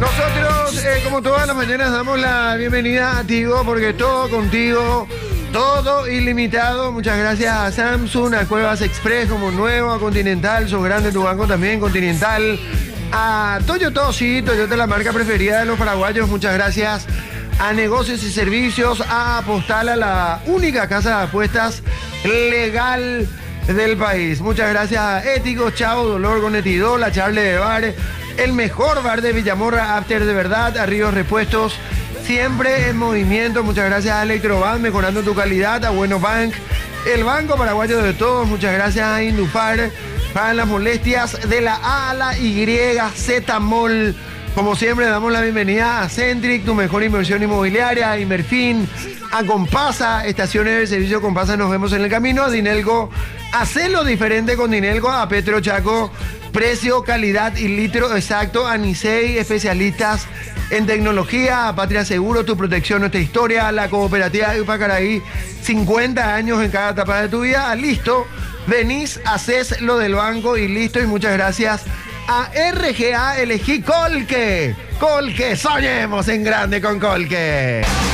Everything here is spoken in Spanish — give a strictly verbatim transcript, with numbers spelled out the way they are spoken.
Nosotros, eh, como todas las mañanas, damos la bienvenida a Tigo, porque todo contigo, todo ilimitado. Muchas gracias a Samsung, a Cuevas Express como nuevo, a Continental, sos grande tu banco también, Continental. A Toyota, sí, Toyota, la marca preferida de los paraguayos, muchas gracias. A Negocios y Servicios, a Postal, a la única casa de apuestas legal del país. Muchas gracias a Éticos, Chavo, Dolor con Etidol, a Charle de Bar, el mejor bar de Villamorra, After de verdad, a Ríos Repuestos, siempre en movimiento. Muchas gracias a Electrobank, mejorando tu calidad, a Bueno Bank, el banco paraguayo de todos. Muchas gracias a Indufar, para las molestias de la A a la Y, Zetamol. Como siempre, damos la bienvenida a Centric, tu mejor inversión inmobiliaria, a Inmerfin, a Compasa, estaciones de servicio Compasa, nos vemos en el camino, a Dinelco, hacelo diferente con Dinelco, a Petro Chaco, precio, calidad y litro exacto, a Nisei, especialistas en tecnología, a Patria Seguro, tu protección, nuestra historia, a la cooperativa de Upacaraí, cincuenta años en cada etapa de tu vida, a Listo, venís, haces lo del banco y listo, y muchas gracias a R G A, elegí Colque. Colque, soñemos en grande con Colque.